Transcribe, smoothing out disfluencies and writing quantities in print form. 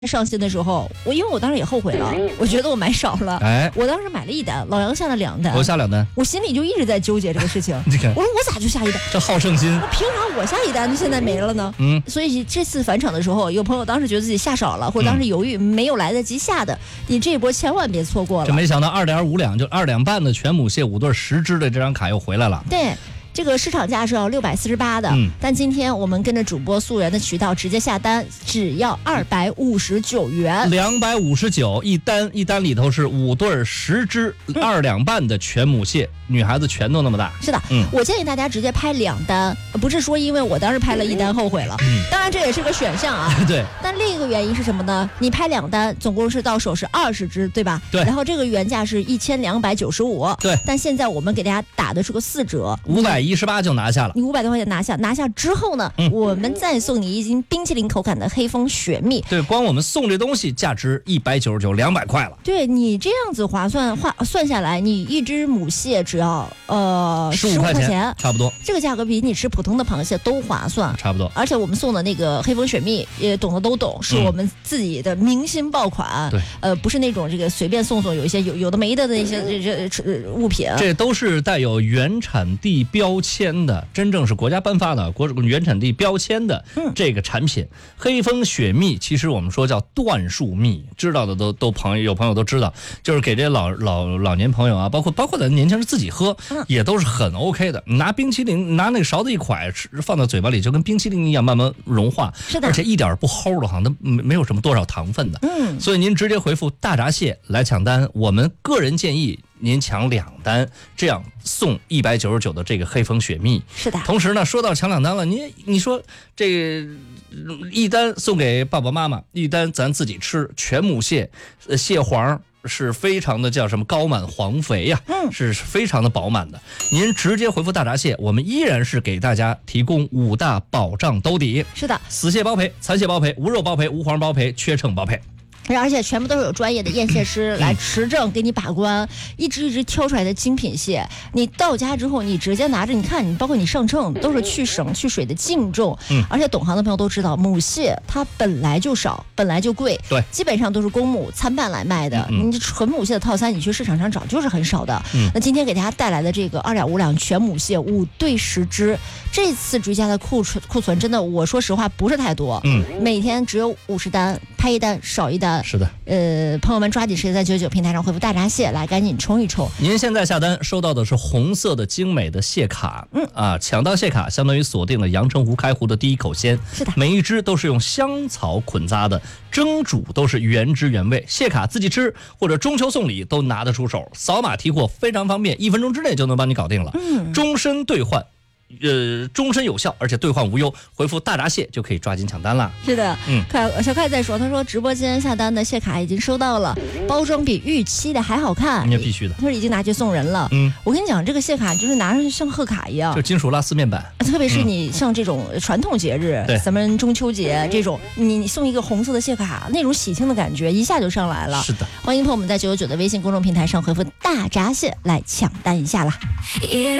上新的时候，因为我当时也后悔了，我觉得我买少了。我当时买了1单，老杨下了2单， 我下2单， 我心里就一直在纠结这个事情。 你看， 我说我咋就下1单？ 这好胜心， 凭啥我下1单现在没了呢？所以这次返场的时候，有朋友当时觉得自己下少了，或者当时犹豫没有来得及下的，你这一波千万别错过了。 这没想到2.5两就2两半的全母蟹5对10只的这张卡又回来了。 对。这个市场价是要648的，但今天我们跟着主播溯源的渠道直接下单，只要259元 ，259一单里头是5对10只2两半的全母蟹，女孩子拳头那么大。 是的，我建议大家直接拍2单，不是说因为我当时拍了1单后悔了，当然这也是个选项啊。 对。 但另一个原因是什么呢？你拍2单，总共是到手是20只，对吧？ 对。 然后这个原价是1295， 对。 但现在我们给大家打的是个4折 ，518就拿下了。 你500多块钱拿下之后呢，我们再送你一斤冰淇淋口感的黑蜂雪蜜。 对，光我们送这东西价值199，200块了。 对，你这样子算下来，你一只母蟹只要15块钱， 差不多。 这个价格比你吃普通的螃蟹都划算， 差不多。 而且我们送的那个黑蜂雪蜜，也懂的都懂，是我们自己的明星爆款。 对， 不是那种这个随便送，有一些有的没的那些这物品。 这都是带有原产地标签的，真正是国家颁发的原产地标签的这个产品。黑蜂雪蜜其实我们说叫椴树蜜，知道的都有朋友都知道，就是给这老年朋友啊，包括咱年轻人自己喝，也都是很 OK 的。拿冰淇淋，拿那个勺子一蒯，放到嘴巴里就跟冰淇淋一样慢慢融化， 是的， 而且一点不齁的哈，它没有什么多少糖分的。所以您直接回复大闸蟹来抢单，我们个人建议您抢2单，这样送199的这个黑蜂雪蜜。 是的。 同时呢，说到抢2单了，你说这1单送给爸爸妈妈，1单咱自己吃，全母蟹，蟹黄是非常的叫什么高满黄肥呀，是非常的饱满的。您直接回复大闸蟹，我们依然是给大家提供5大保障兜底。 是的， 死蟹包赔，残蟹包赔，无肉包赔，无黄包赔，缺秤包赔。 而且全部都是有专业的验蟹师来持证给你把关，一只挑出来的精品蟹，你到家之后你直接拿着，你看你包括你上秤都是去省去水的净重。而且懂行的朋友都知道，母蟹它本来就少，本来就贵， 对， 基本上都是公母参半来卖的。你纯母蟹的套餐你去市场上找就是很少的。那今天给大家带来的这个2.5两全母蟹5对10只，这次追加的库存真的，我说实话不是太多。每天只有50单，拍1单少1单。 是的， 朋友们抓紧时间在99平台上回复大闸蟹来，赶紧冲一冲。 您现在下单收到的是红色的精美的蟹卡，抢到蟹卡相当于锁定了阳澄湖开湖的第一口鲜。 是的， 每一只都是用香草捆扎的，蒸煮都是原汁原味。蟹卡自己吃或者中秋送礼都拿得出手，扫码提货非常方便，1分钟之内就能帮你搞定了。终身兑换。终身有效，而且兑换无忧，回复大闸蟹就可以抓紧抢单了。 是的，小快在说，他说直播间下单的蟹卡已经收到了，包装比预期的还好看， 那必须的。 他说已经拿去送人了。我跟你讲，这个蟹卡就是拿上去像贺卡一样， 就金属拉丝面板。 特别是你像这种传统节日，咱们中秋节这种，你送一个红色的蟹卡，那种喜庆的感觉一下就上来了。 是的， 欢迎朋友们在999的微信公众平台上回复大闸蟹来抢单一下啦。